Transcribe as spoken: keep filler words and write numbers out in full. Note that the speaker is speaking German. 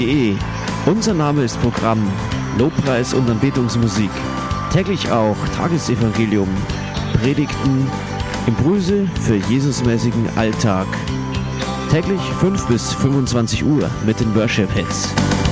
Unser Name ist Programm, Lobpreis und Anbetungsmusik. Täglich auch Tagesevangelium, Predigten, Impulse für Jesusmäßigen Alltag. Täglich fünf bis fünfundzwanzig Uhr mit den Worship Hits.